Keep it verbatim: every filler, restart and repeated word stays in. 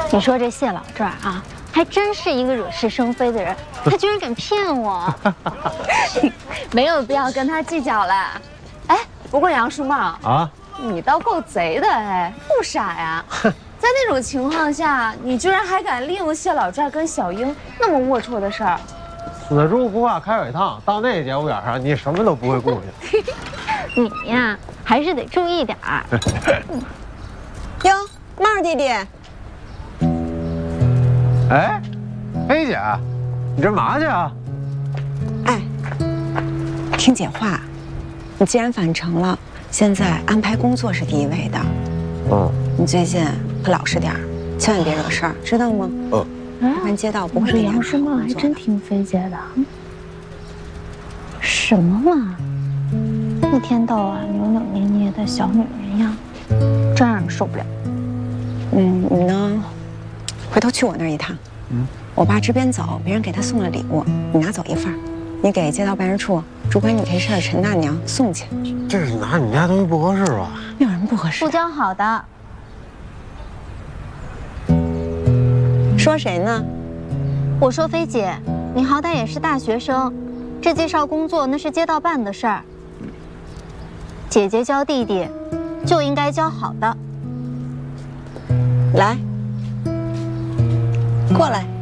你说这谢老这儿啊，还真是一个惹是生非的人，他居然敢骗我， 没有必要跟他计较了。哎，不过杨叔茂啊， 你倒够贼的哎，不傻呀。在那种情况下，你居然还敢利用谢老这儿跟小英那么龌龊的事儿。 死猪不怕开水烫，到那节骨眼上，你什么都不会顾忌。 你呀，还是得注意点儿。 哟，帽儿弟弟。 哎，飞姐，你这嘛去啊？ 哎，听姐话，你既然返程了，现在安排工作是第一位的。 嗯， 你最近可老实点儿，千万别惹事儿，知道吗？ 嗯。 要不然街道不会给你安排杨师茂还真听菲姐的。什么嘛，一天到晚扭扭捏捏的小女人样，真让人受不了。 嗯，你呢？回头去我那儿一趟。嗯，我爸这边走，别人给他送了礼物，你拿走一份儿。你给街道办事处主管你这事儿陈大娘送去。 这是拿你们家东西不合适吧？ 有人不合适？ 不讲好的。 说谁呢？ 我说菲姐，你好歹也是大学生，这介绍工作那是街道办的事儿。姐姐教弟弟，就应该教好的。 来，过来。